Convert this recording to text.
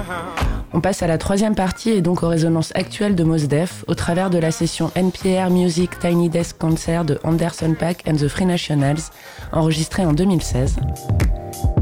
On passe à la troisième partie et donc aux résonances actuelles de Mos Def au travers de la session NPR Music Tiny Desk Concert de Anderson .Paak and the Free Nationals enregistrée en 2016.